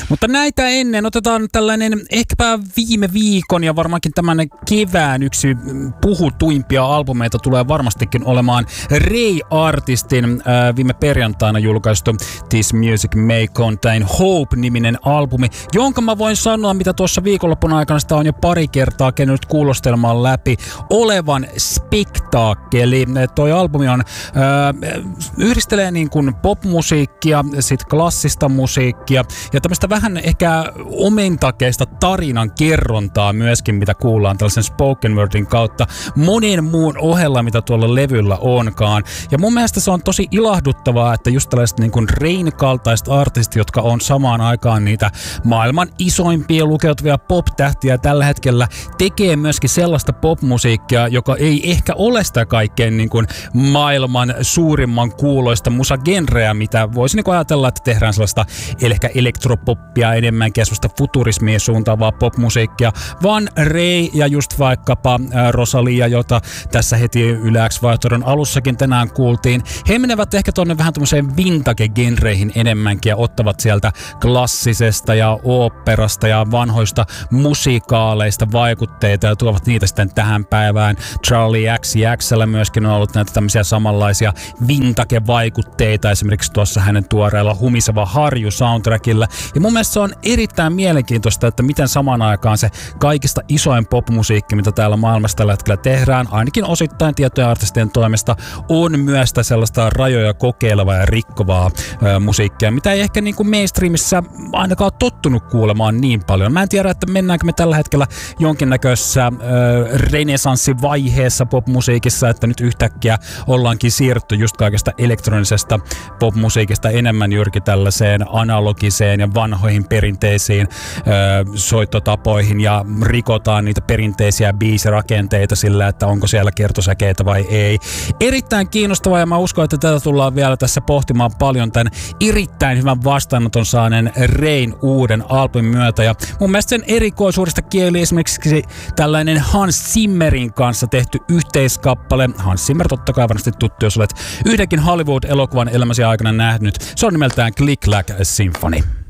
Mutta näitä ennen otetaan tällainen ehkäpä viime viikon ja varmaankin tämän kevään yksi puhutuimpia albumeita tulee varmastikin olemaan Ray-artistin viime perjantaina julkaistu This Music May Contain Hope-niminen albumi, jonka mä voin sanoa, mitä tuossa viikonloppun aikana sitä on jo pari kertaa kenyt kuulostelmaan läpi, olevan spektaakkeli. Toi albumi on yhdistelee niin kuin popmusiikkia, sit klassista musiikkia ja tämmöistä vähän ehkä omentakeista tarinan kerrontaa myöskin, mitä kuullaan tällaisen spoken wordin kautta monen muun ohella, mitä tuolla levyllä onkaan. Ja mun mielestä se on tosi ilahduttavaa, että just tällaiset niin kuin Rain kaltaiset artistit, jotka on samaan aikaan niitä maailman isoimpia lukeutuvia pop-tähtiä tällä hetkellä, tekee myöskin sellaista popmusiikkia, joka ei ehkä ole sitä kaikkein niin kuin maailman suurimman kuuloista musagenreä, mitä voisi niin kuin ajatella, että tehdään sellaista ehkä elektropoppia enemmänkin, sellaista futurismiin suuntaavaa popmusiikkia, vaan Ray ja just vaikkapa Rosalia, jota tässä heti Yle X-vaihtoehdon alussakin tänään kuultiin, he menevät ehkä tonne vähän tämmöiseen vintage-genreihin enemmänkin ja ottavat sieltä klassisesta ja oopperasta ja vanhoista musikaaleista vaikutteita ja tuovat niitä sitten tähän päivään. Charlie XCX:llä myöskin on ollut näitä tämmöisiä samanlaisia vintage-vaikutteita esimerkiksi tuossa hänen tuoreella Humiseva harju soundtrackilla. Ja mun mielestä se on erittäin mielenkiintoista, että miten samaan aikaan se kaikista isoin popmusiikki, mitä täällä maailmassa tällä hetkellä tehdään, ainakin osittain tiettyjen artistien toimesta, on myös sellaista rajoja kokeilevaa ja rikkovaa musiikkia, mitä ei ehkä niin kuin mainstreamissa ainakaan ole tottunut kuulemaan niin paljon. Mä en tiedä, että mennäänkö me tällä hetkellä jonkinnäköisessä renessanssivaiheessa popmusiikissa, että nyt yhtäkkiä ollaankin siirrytty just kaikesta elektronisesta popmusiikista enemmän juurikin tällaiseen analogiseen ja vanhoihin perinteisiin soittotapoihin ja rikotaan niitä perinteisiä biisirakenteita sillä, että onko siellä kertosäkeitä vai ei. Erittäin kiinnostavaa ja mä uskon, että tätä tullaan vielä tässä pohtimaan paljon tämän erittäin hyvän vastaanoton saaneen Rayn uuden albumin myötä ja mun mielestä sen erikoisuudesta kieli esimerkiksi tällainen Hans Zimmerin kanssa tehty yhteiskappale. Hans Zimmer totta kai varmasti tuttu, jos olet yhdenkin Hollywood-elokuvan elämäsi aikana nähnyt. Se on nimeltään Click Clack Symphony.